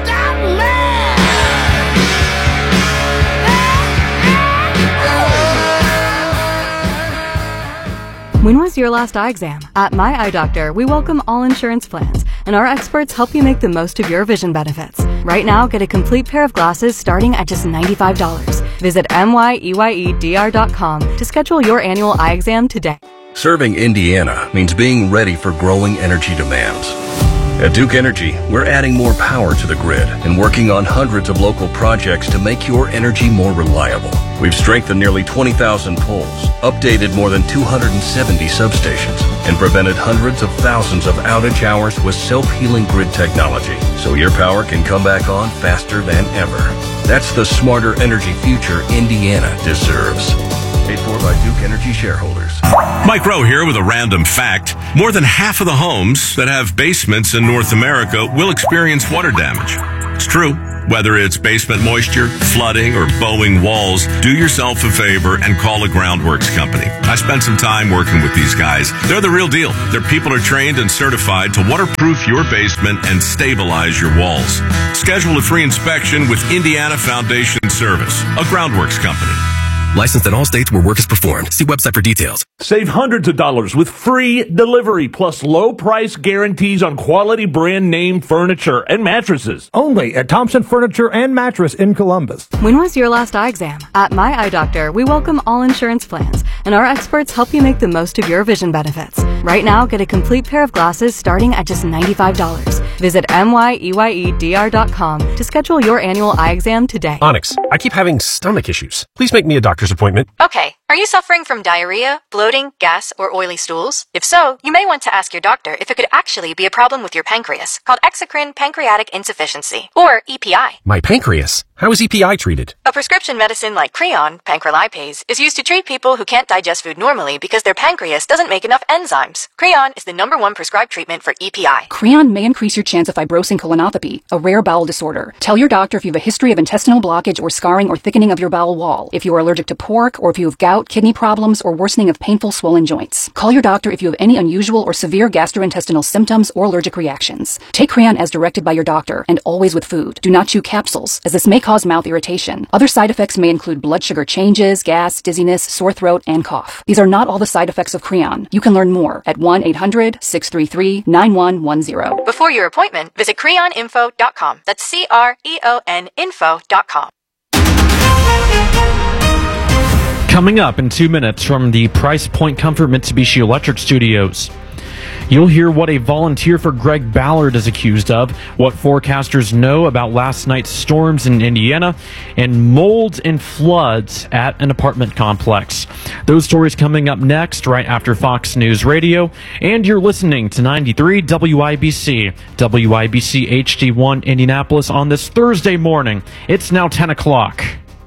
When was your last eye exam? At My Eye Doctor, we welcome all insurance plans, and our experts help you make the most of your vision benefits. Right now, get a complete pair of glasses starting at just ninety-five dollars. Visit M Y E Y E D R dot com to schedule your annual eye exam today. Serving Indiana means being ready for growing energy demands. At Duke Energy, we're adding more power to the grid and working on hundreds of local projects to make your energy more reliable. We've strengthened nearly twenty thousand poles, updated more than two hundred seventy substations, and prevented hundreds of thousands of outage hours with self-healing grid technology, so your power can come back on faster than ever. That's the smarter energy future Indiana deserves. Paid for by Duke Energy shareholders. Mike Rowe here with a random fact. More than half of the homes that have basements in North America will experience water damage. It's true. Whether it's basement moisture, flooding, or bowing walls, do yourself a favor and call a Groundworks company. I spent some time working with these guys. They're the real deal. Their people are trained and certified to waterproof your basement and stabilize your walls. Schedule a free inspection with Indiana Foundation Service, a Groundworks company. Licensed in all states where work is performed. See website for details. Save hundreds of dollars with free delivery plus low price guarantees on quality brand name furniture and mattresses. Only at Thompson Furniture and Mattress in Columbus. When was your last eye exam? At My Eye Doctor, we welcome all insurance plans, and our experts help you make the most of your vision benefits. Right now, get a complete pair of glasses starting at just ninety-five dollars. Visit M Y E Y E D R dot com to schedule your annual eye exam today. Onyx, I keep having stomach issues. Please make me a doctor's appointment. Okay. Are you suffering from diarrhea, bloating, gas, or oily stools? If so, you may want to ask your doctor if it could actually be a problem with your pancreas, called exocrine pancreatic insufficiency, or E P I. My pancreas? How is E P I treated? A prescription medicine like Creon, pancrelipase, is used to treat people who can't digest food normally because their pancreas doesn't make enough enzymes. Creon is the number one prescribed treatment for E P I. Creon may increase your chance of fibrosing colonopathy, a rare bowel disorder. Tell your doctor if you have a history of intestinal blockage or scarring or thickening of your bowel wall, if you are allergic to pork, or if you have gout, kidney problems, or worsening of painful swollen joints. Call your doctor if you have any unusual or severe gastrointestinal symptoms or allergic reactions. Take Creon as directed by your doctor, and always with food. Do not chew capsules, as this may cause mouth irritation. Other side effects may include blood sugar changes, gas, dizziness, sore throat, and cough. These are not all the side effects of Creon. You can learn more at one eight hundred, six three three, nine one one zero. Before your appointment, visit creon info dot com. That's C R E O N info dot com. Coming up in two minutes from the Price Point Comfort Mitsubishi Electric Studios, you'll hear what a volunteer for Greg Ballard is accused of, what forecasters know about last night's storms in Indiana, and mold and floods at an apartment complex. Those stories coming up next, right after Fox News Radio, and you're listening to ninety-three W I B C, W I B C H D one Indianapolis on this Thursday morning. It's now ten o'clock.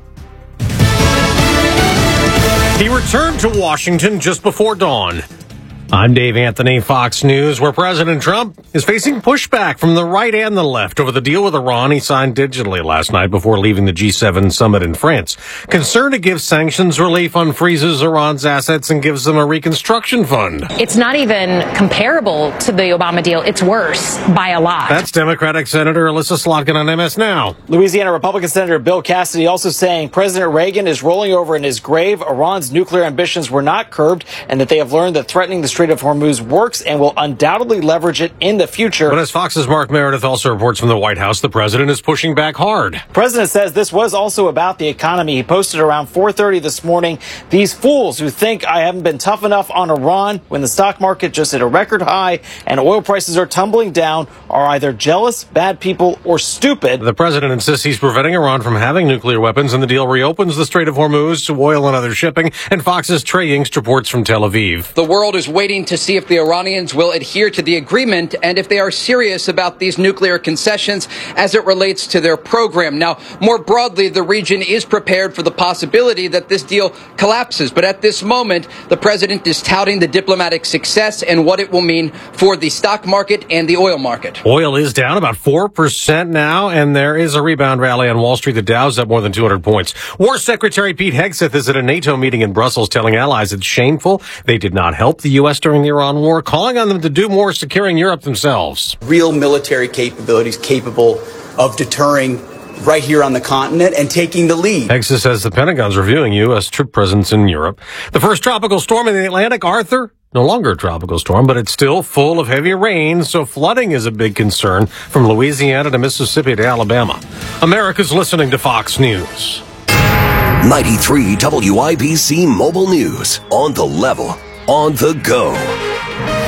He returned to Washington just before dawn. I'm Dave Anthony, Fox News, where President Trump is facing pushback from the right and the left over the deal with Iran he signed digitally last night before leaving the G seven summit in France. Concerned to give sanctions relief unfreezes Iran's assets and gives them a reconstruction fund. It's not even comparable to the Obama deal. It's worse by a lot. That's Democratic Senator Alyssa Slotkin on M S Now. Louisiana Republican Senator Bill Cassidy also saying President Reagan is rolling over in his grave. Iran's nuclear ambitions were not curbed, and that they have learned that threatening the Strait of Hormuz works and will undoubtedly leverage it in the future. But as Fox's Mark Meredith also reports from the White House, the president is pushing back hard. The president says this was also about the economy. He posted around four thirty this morning, these fools who think I haven't been tough enough on Iran when the stock market just hit a record high and oil prices are tumbling down are either jealous, bad people, or stupid. The president insists he's preventing Iran from having nuclear weapons, and the deal reopens the Strait of Hormuz to oil and other shipping. And Fox's Trey Yingst reports from Tel Aviv. The world is waiting to see if the Iranians will adhere to the agreement and if they are serious about these nuclear concessions as it relates to their program. Now, more broadly, the region is prepared for the possibility that this deal collapses. But at this moment, the president is touting the diplomatic success and what it will mean for the stock market and the oil market. Oil is down about four percent now, and there is a rebound rally on Wall Street. The Dow's up more than two hundred points. War Secretary Pete Hegseth is at a NATO meeting in Brussels telling allies it's shameful they did not help the U S during the Iran war, calling on them to do more securing Europe themselves. Real military capabilities capable of deterring right here on the continent and taking the lead. Hegseth says the Pentagon's reviewing U S troop presence in Europe. The first tropical storm in the Atlantic, Arthur, no longer a tropical storm, but it's still full of heavy rain, so flooding is a big concern from Louisiana to Mississippi to Alabama. America's listening to Fox News. ninety-three W I B C Mobile News. On the level. On the go.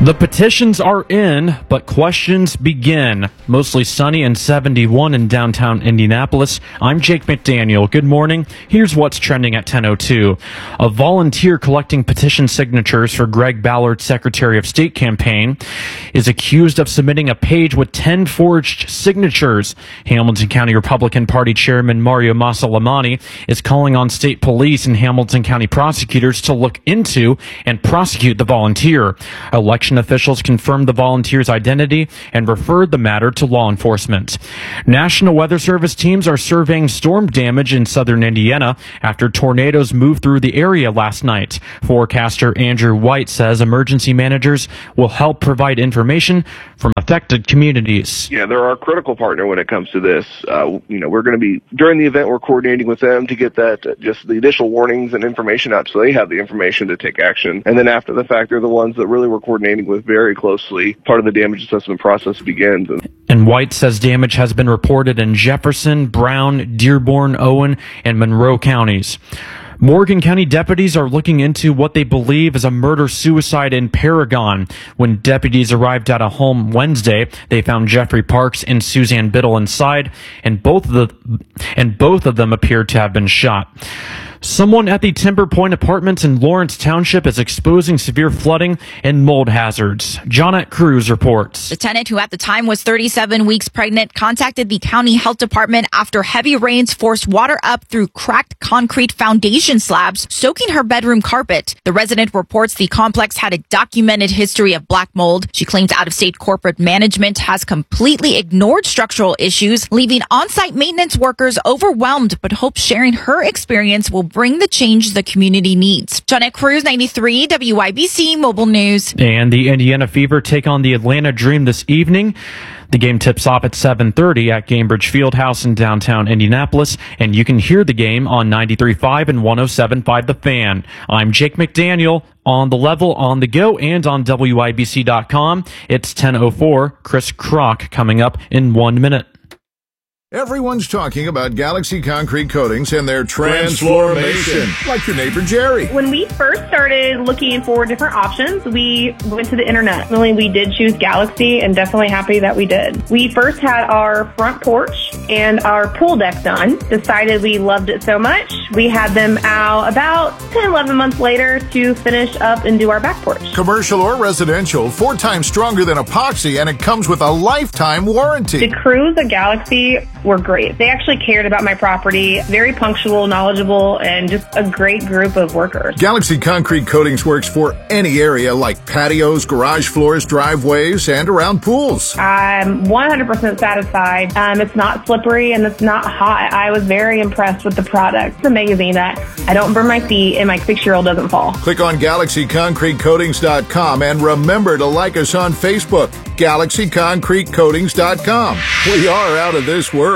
The petitions are in, but questions begin. Mostly sunny and seventy-one in downtown Indianapolis. I'm Jake McDaniel. Good morning. Here's what's trending at ten oh two. A volunteer collecting petition signatures for Greg Ballard's Secretary of State campaign is accused of submitting a page with ten forged signatures. Hamilton County Republican Party Chairman Mario Masalamani is calling on state police and Hamilton County prosecutors to look into and prosecute the volunteer. Election officials confirmed the volunteer's identity and referred the matter to law enforcement. National Weather Service teams are surveying storm damage in southern Indiana after tornadoes moved through the area last night. Forecaster Andrew White says emergency managers will help provide information from affected communities. Yeah, they're our critical partner when it comes to this. Uh, you know, we're going to be, during the event, we're coordinating with them to get that, uh, just the initial warnings and information out so they have the information to take action. And then after the fact, they're the ones that really we're coordinating with very closely. Part of the damage assessment process begins. And White says damage has been reported in Jefferson, Brown, Dearborn, Owen, and Monroe counties. Morgan County deputies are looking into what they believe is a murder-suicide in Paragon. When deputies arrived at a home Wednesday, they found Jeffrey Parks and Suzanne Biddle inside, and both of the and both of them appeared to have been shot. Someone at the Timber Point Apartments in Lawrence Township is exposing severe flooding and mold hazards. Jonette Cruz reports. The tenant, who at the time was thirty-seven weeks pregnant, contacted the county health department after heavy rains forced water up through cracked concrete foundation slabs, soaking her bedroom carpet. The resident reports the complex had a documented history of black mold. She claims out-of-state corporate management has completely ignored structural issues, leaving on-site maintenance workers overwhelmed, but hopes sharing her experience will bring the change the community needs. Jonette Cruz, ninety-three W I B C Mobile News. And the Indiana Fever take on the Atlanta Dream this evening. The game tips off at seven thirty at Gainbridge Fieldhouse in downtown Indianapolis, and you can hear the game on ninety-three point five and one oh seven point five The Fan. I'm Jake McDaniel, on the level, on the go, and on W I B C dot com. It's ten oh four. Chris Crock coming up in one minute. Everyone's talking about Galaxy Concrete Coatings and their transformation, like your neighbor Jerry. When we first started looking for different options, we went to the internet. Really, we did choose Galaxy, and definitely happy that we did. We first had our front porch and our pool deck done. Decided we loved it so much, we had them out about ten, eleven months later to finish up and do our back porch. Commercial or residential, four times stronger than epoxy, and it comes with a lifetime warranty. The crews at Galaxy were great. They actually cared about my property, very punctual, knowledgeable, and just a great group of workers. Galaxy Concrete Coatings works for any area like patios, garage floors, driveways, and around pools. I'm one hundred percent satisfied. Um, it's not slippery and it's not hot. I was very impressed with the product. It's amazing that I don't burn my feet and my six-year-old doesn't fall. Click on Galaxy Concrete Coatings dot com and remember to like us on Facebook, Galaxy Concrete Coatings dot com. We are out of this world.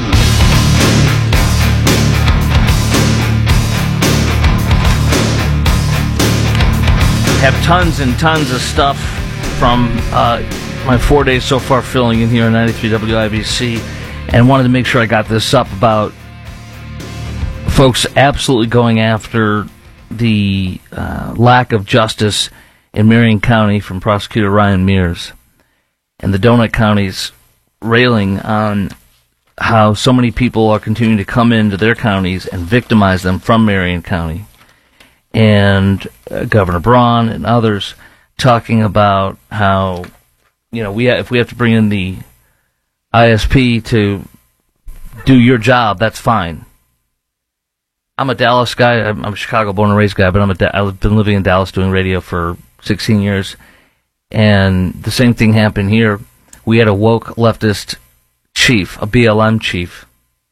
Have tons and tons of stuff from uh, my four days so far filling in here on ninety-three W I B C, and wanted to make sure I got this up about folks absolutely going after the uh, lack of justice in Marion County from Prosecutor Ryan Mears, and the donut counties railing on how so many people are continuing to come into their counties and victimize them from Marion County. And uh, Governor Braun and others talking about how, you know, we ha- if we have to bring in the I S P to do your job, that's fine. I'm a Dallas guy. I'm, I'm a Chicago born and raised guy, but I'm a da- I've been living in Dallas doing radio for sixteen years. And the same thing happened here. We had a woke leftist chief, a B L M chief,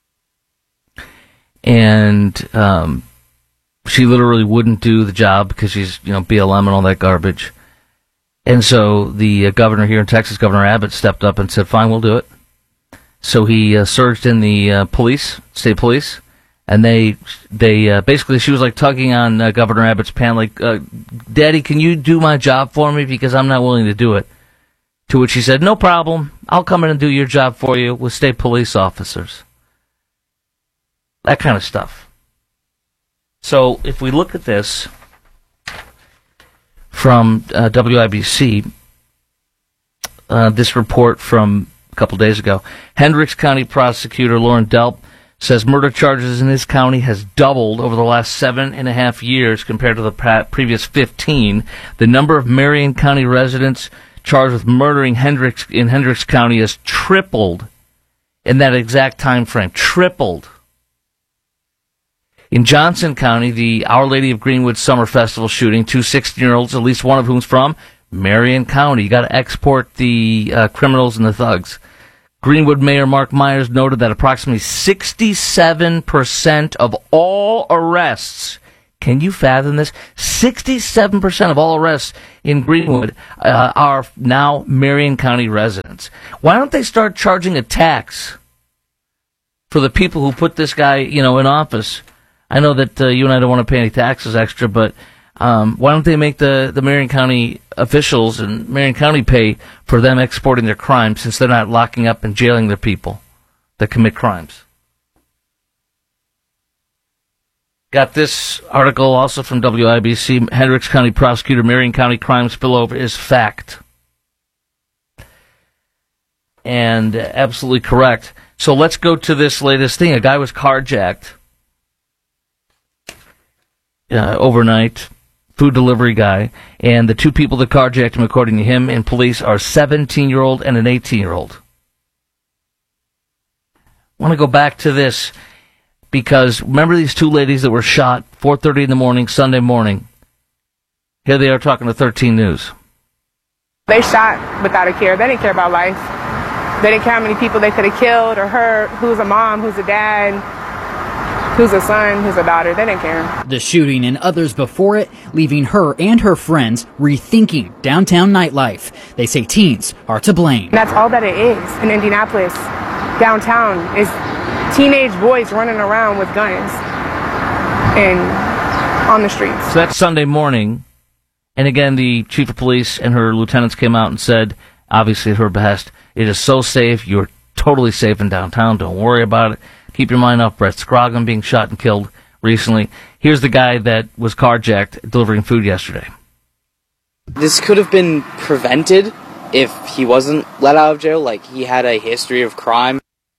and um, she literally wouldn't do the job because she's, you know, B L M and all that garbage. And so the uh, governor here in Texas, Governor Abbott, stepped up and said, fine, we'll do it. So he uh, surged in the uh, police, state police, and they they uh, basically, she was like tugging on uh, Governor Abbott's pants, like, uh, Daddy, can you do my job for me because I'm not willing to do it? To which he said, no problem, I'll come in and do your job for you with state police officers. That kind of stuff. So if we look at this from uh, W I B C, uh, this report from a couple days ago. Hendricks County prosecutor Lauren Delp says murder charges in his county has doubled over the last seven and a half years compared to the pa- previous fifteen. The number of Marion County residents charged with murdering Hendricks in Hendricks County has tripled in that exact time frame. Tripled. In Johnson County, the Our Lady of Greenwood Summer Festival shooting, two sixteen-year-olds, at least one of whom's from Marion County. You got to export the uh, criminals and the thugs. Greenwood Mayor Mark Myers noted that approximately sixty-seven percent of all arrests, can you fathom this? sixty-seven percent of all arrests in Greenwood uh, are now Marion County residents. Why don't they start charging a tax for the people who put this guy, you know, in office? I know that uh, you and I don't want to pay any taxes extra, but um, why don't they make the, the Marion County officials and Marion County pay for them exporting their crimes, since they're not locking up and jailing their people that commit crimes? Got this article also from W I B C. Hendricks County prosecutor, Marion County crime spillover is fact. And uh, absolutely correct. So let's go to this latest thing. A guy was carjacked uh, overnight, food delivery guy, and the two people that carjacked him, according to him and police, are a seventeen-year-old and an eighteen-year-old. I want to go back to this because remember these two ladies that were shot four thirty in the morning, Sunday morning? Here they are talking to thirteen News. They shot without a care. They didn't care about life. They didn't care how many people they could have killed or hurt, who's a mom, who's a dad, who's a son, who's a daughter. They didn't care. The shooting and others before it, leaving her and her friends rethinking downtown nightlife. They say teens are to blame. And that's all that it is in Indianapolis. Downtown is teenage boys running around with guns and on the streets. So that's Sunday morning. And again, the chief of police and her lieutenants came out and said, obviously at her behest, it is so safe. You're totally safe in downtown. Don't worry about it. Keep your mind off Brett Scroggin being shot and killed recently. Here's the guy that was carjacked delivering food yesterday. This could have been prevented if he wasn't let out of jail. Like, he had a history of crime.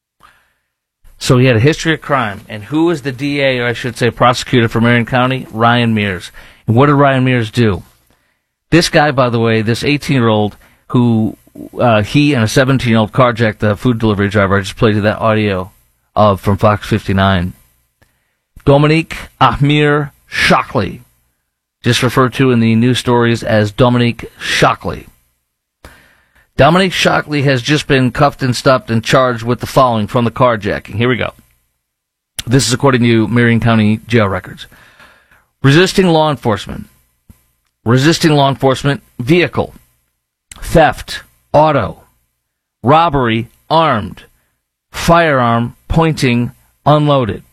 So he had a history of crime. And who is the D A, or I should say prosecutor for Marion County? Ryan Mears. And what did Ryan Mears do? This guy, by the way, this eighteen-year-old who uh, he and a seventeen-year-old carjacked the food delivery driver. I just played you that audio of from Fox fifty-nine. Dominique Ahmir Shockley, just referred to in the news stories as Dominique Shockley. Dominique Shockley has just been cuffed and stuffed and charged with the following from the carjacking. Here we go. This is according to Marion County jail records. Resisting law enforcement. Resisting law enforcement vehicle. Theft. Auto. Robbery. Armed. Firearm. Pointing. Unloaded.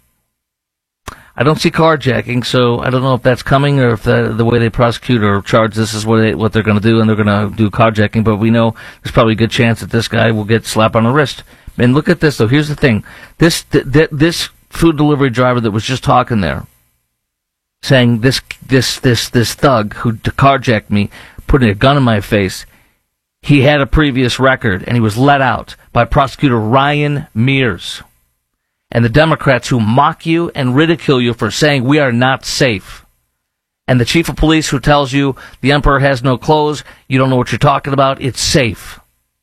I don't see carjacking, so I don't know if that's coming or if the, the way they prosecute or charge this is what, they, what they're going to do, and they're going to do carjacking. But we know there's probably a good chance that this guy will get slapped on the wrist. And look at this, though. Here's the thing. This th- th- this food delivery driver that was just talking there, saying this this this this thug who carjacked me, putting a gun in my face, he had a previous record, and he was let out by prosecutor Ryan Mears. And the Democrats who mock you and ridicule you for saying we are not safe. And the chief of police who tells you the emperor has no clothes, you don't know what you're talking about, it's safe.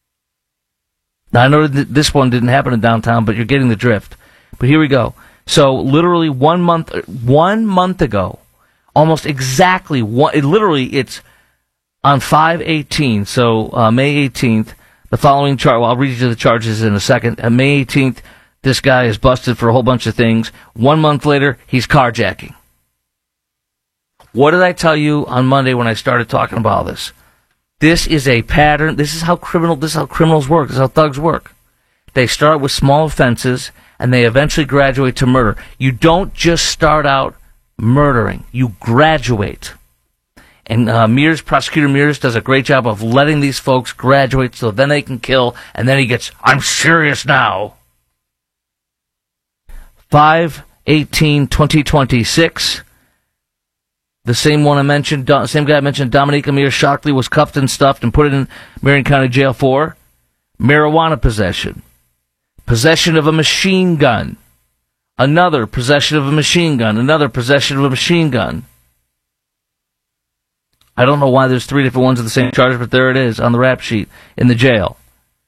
Now, I know that this one didn't happen in downtown, but you're getting the drift. But here we go. So literally one month, one month ago, almost exactly one, it literally it's on five eighteen, so uh, May eighteenth, the following chart, well, I'll read you the charges in a second. On May eighteenth, this guy is busted for a whole bunch of things. One month later, he's carjacking. What did I tell you on Monday when I started talking about all this? This is a pattern. This is how criminal. This is how criminals work. This is how thugs work. They start with small offenses, and they eventually graduate to murder. You don't just start out murdering. You graduate. And uh, Mears, Prosecutor Mears, does a great job of letting these folks graduate so then they can kill, and then he gets, I'm serious now. five eighteen twenty twenty-six, The same one I mentioned, Do- same guy I mentioned, Dominique Amir Shockley, was cuffed and stuffed and put in Marion County Jail for marijuana possession, possession of a machine gun, another possession of a machine gun, another possession of a machine gun. I don't know why there's three different ones of the same charge, but there it is on the rap sheet in the jail.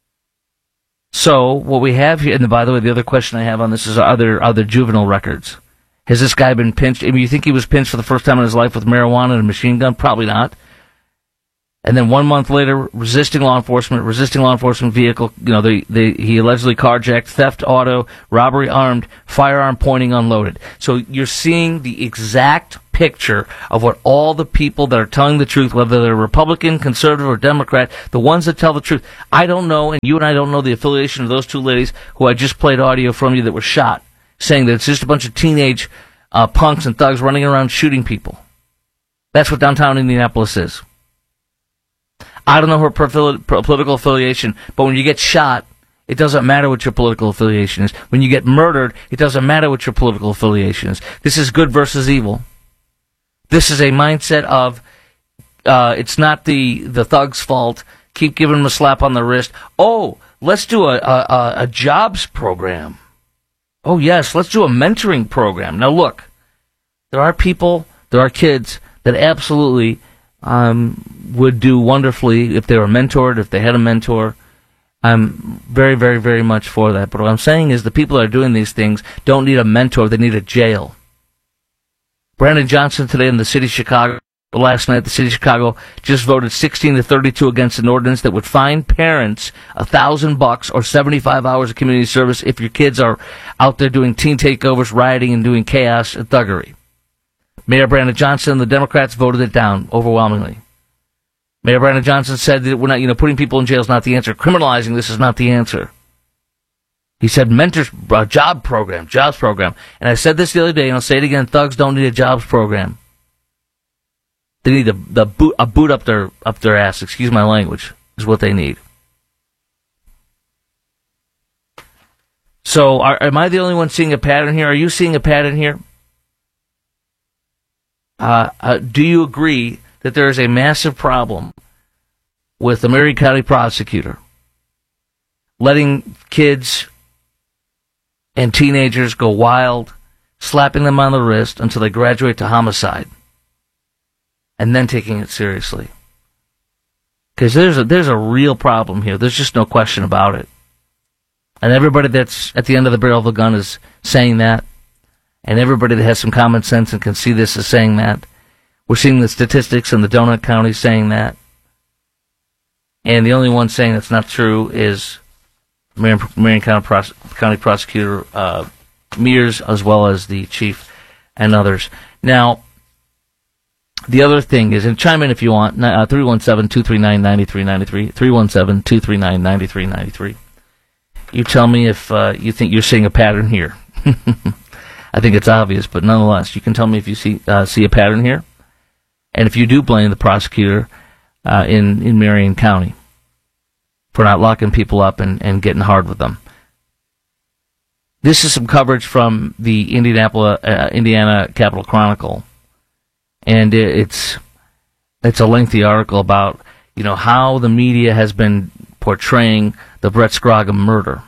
So what we have here, and by the way, the other question I have on this is, are there, are there juvenile records? Has this guy been pinched? I mean, you think he was pinched for the first time in his life with marijuana and a machine gun? Probably not. And then one month later, resisting law enforcement, resisting law enforcement vehicle, you know, they, they, he allegedly carjacked, theft, auto, robbery, armed, firearm pointing, unloaded. So you're seeing the exact picture of what all the people that are telling the truth, whether they're Republican, conservative, or Democrat, the ones that tell the truth. I don't know, and you and I don't know the affiliation of those two ladies who I just played audio from you that were shot, saying that it's just a bunch of teenage uh, punks and thugs running around shooting people. That's what downtown Indianapolis is. I don't know her profil- political affiliation, but when you get shot, it doesn't matter what your political affiliation is. When you get murdered, it doesn't matter what your political affiliation is. This is good versus evil. This is a mindset of, uh, it's not the, the thug's fault. Keep giving them a slap on the wrist. Oh, let's do a, a, a jobs program. Oh, yes, let's do a mentoring program. Now, look, there are people, there are kids that absolutely um, would do wonderfully if they were mentored, if they had a mentor. I'm very, very, very much for that. But what I'm saying is the people that are doing these things don't need a mentor. They need a jail. Brandon Johnson today in the city of Chicago, last night the city of Chicago just voted sixteen to thirty-two against an ordinance that would fine parents a thousand bucks or seventy-five hours of community service if your kids are out there doing teen takeovers, rioting, and doing chaos and thuggery. Mayor Brandon Johnson and the Democrats voted it down overwhelmingly. Mayor Brandon Johnson said that we're not, you know, putting people in jail is not the answer. Criminalizing this is not the answer. He said mentors, uh, job program, jobs program. And I said this the other day, and I'll say it again, thugs don't need a jobs program. They need a, the boot, a boot up their, up their ass, excuse my language, is what they need. So, are, am I the only one seeing a pattern here? Are you seeing a pattern here? Uh, uh, do you agree that there is a massive problem with the Marion County prosecutor letting kids and teenagers go wild, slapping them on the wrist until they graduate to homicide, and then taking it seriously? Because there's a, there's a real problem here. There's just no question about it. And everybody that's at the end of the barrel of the gun is saying that. And everybody that has some common sense and can see this is saying that. We're seeing the statistics in the Donut County saying that. And the only one saying that's not true is Marion, Marion County, Pros- County Prosecutor uh, Mears, as well as the chief and others. Now, the other thing is, and chime in if you want, uh, three one seven, two three nine, nine three nine three, three one seven, two three nine, nine three nine three. You tell me if uh, you think you're seeing a pattern here. I think it's obvious, but nonetheless, you can tell me if you see uh, see a pattern here, and if you do blame the prosecutor uh, in, in Marion County for not locking people up and, and getting hard with them. This is some coverage from the Indianapolis, uh, Indiana Capital Chronicle, and it's it's a lengthy article about, you know, how the media has been portraying the Brett Scrogin murder,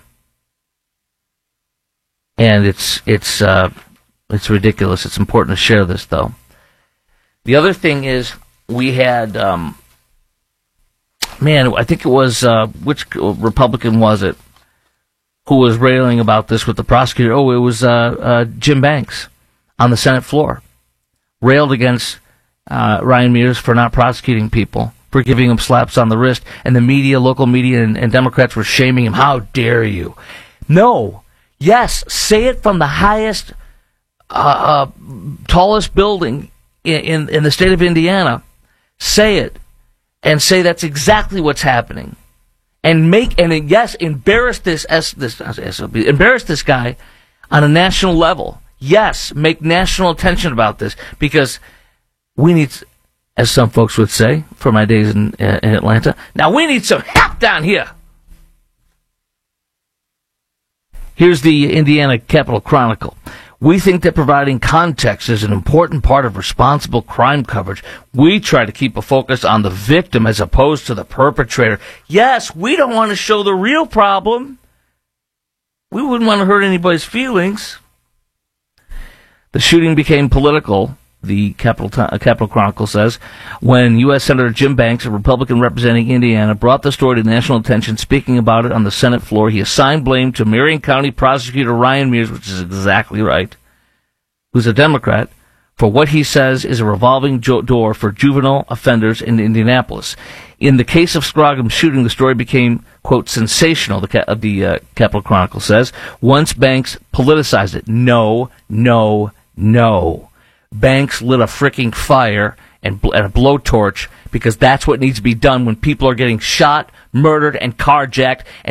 and it's it's uh, it's ridiculous. It's important to share this, though. The other thing is we had, um, man, I think it was uh, which Republican was it who was railing about this with the prosecutor? Oh, it was uh, uh, Jim Banks on the Senate floor, railed against uh, Ryan Mears for not prosecuting people, for giving him slaps on the wrist, and the media, local media, and, and Democrats were shaming him. How dare you? No. Yes, say it from the highest, uh, uh, tallest building in, in, in the state of Indiana. Say it, and say that's exactly what's happening. And make, and yes, embarrass this, S, this S O B, embarrass this guy on a national level. Yes, make national attention about this, because we need, as some folks would say, for my days in, uh, in Atlanta, now we need some help down here. Here's the Indiana Capital Chronicle. We think that providing context is an important part of responsible crime coverage. We try to keep a focus on the victim as opposed to the perpetrator. Yes, we don't want to show the real problem. We wouldn't want to hurt anybody's feelings. The shooting became political, the Capital, uh, Capital Chronicle says, when U S Senator Jim Banks, a Republican representing Indiana, brought the story to national attention. Speaking about it on the Senate floor, he assigned blame to Marion County Prosecutor Ryan Mears, which is exactly right, who's a Democrat, for what he says is a revolving jo- door for juvenile offenders in Indianapolis. In the case of Scroggins shooting, the story became, quote, sensational, the, ca- the uh, Capital Chronicle says, once Banks politicized it. No, no, no. Banks lit a freaking fire and, bl- and a blowtorch because that's what needs to be done when people are getting shot, murdered, and carjacked. And